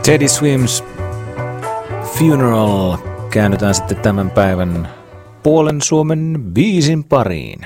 Teddy Swims Funeral. Käännytään sitten tämän päivän puolen Suomen biisin pariin.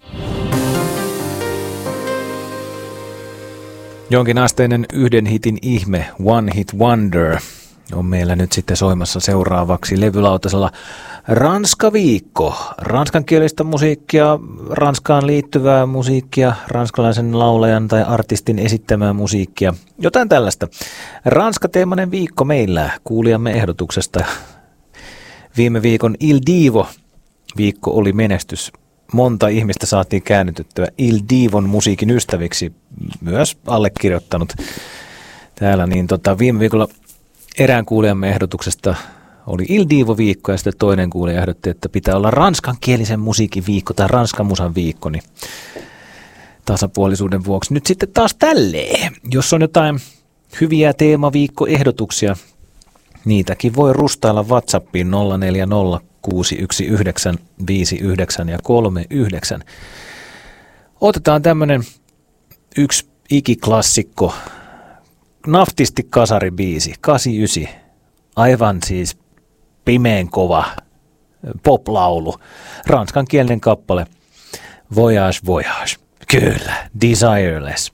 Jonkinasteinen yhden hitin ihme, One Hit Wonder, on meillä nyt sitten soimassa seuraavaksi levylautasella Ranska-viikko. Ranskankielistä musiikkia, Ranskaan liittyvää musiikkia, ranskalaisen laulajan tai artistin esittämää musiikkia, jotain tällaista. Ranska-teemainen viikko meillä kuulijamme ehdotuksesta. Viime viikon Il Divo-viikko oli menestys. Monta ihmistä saatiin käännytettyä Il Divon musiikin ystäviksi, myös allekirjoittanut täällä. Niin viime viikolla erään kuulijamme ehdotuksesta oli Il Divo-viikko ja sitten toinen kuulija ehdotti, että pitää olla ranskankielisen musiikin viikko tai ranskan musan viikko, niin tasapuolisuuden vuoksi. Nyt sitten taas tälleen, jos on jotain hyviä teemaviikkoehdotuksia, niitäkin voi rustailla WhatsAppiin 040 619 59 ja 39. Otetaan tämmönen yksi ikiklassikko, Naftisti kasaribiisi, 89. Aivan siis pimeän kova poplaulu, ranskankielinen kappale, Voyage Voyage, kyllä, Desireless.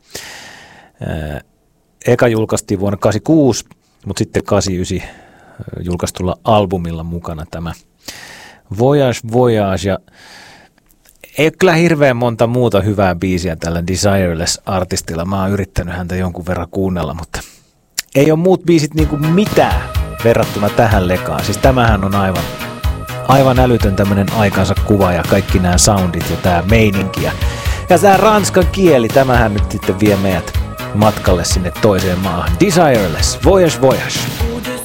Eka julkaistiin vuonna 86, mutta sitten 89 julkaistulla albumilla mukana tämä Voyage Voyage, ja ei ole kyllä hirveän monta muuta hyvää biisiä tällä Desireless-artistilla. Mä oon yrittänyt häntä jonkun verran kuunnella, mutta ei ole muut biisit niinku mitään verrattuna tähän lekaan. Siis tämähän on aivan älytön tämmönen aikansa kuva ja kaikki nämä soundit ja tää meininki. Ja tää ranskan kieli, tämähän nyt sitten vie meidät matkalle sinne toiseen maahan. Desireless, Voyage Voyage.